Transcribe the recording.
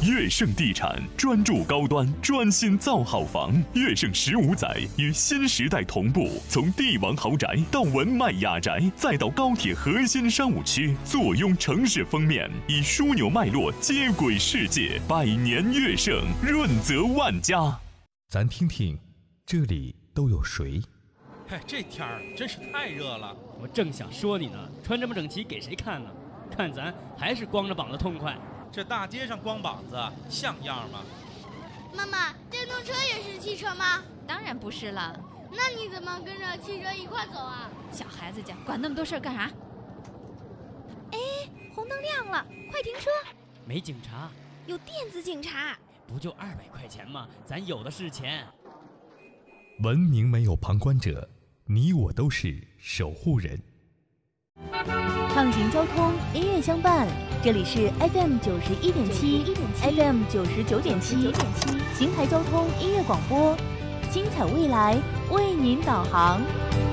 悦盛地产专注高端，专心造好房。悦盛15载与新时代同步，从帝王豪宅到文迈雅宅，再到高铁核心商务区，坐拥城市封面，以枢纽脉络接轨世界。百年悦盛，润泽万家。 咱听听，这里都有谁？ 哎，这天儿真是太热了。 我正想说你呢，穿这么整齐给谁看呢？看咱还是光着膀子痛快。 这大街上光膀子像样吗？ 妈妈，电动车也是汽车吗？ 当然不是了。 那你怎么跟着汽车一块走啊？ 小孩子家管那么多事儿干啥？哎，红灯亮了，快停车！ 没警察， 有电子警察。 不就200块钱吗？咱有的是钱。 文明没有旁观者，你我都是守护人。 畅行交通，音乐相伴，这里是 FM 91.7 FM 99.7邢台交通音乐广播，精彩未来为您导航。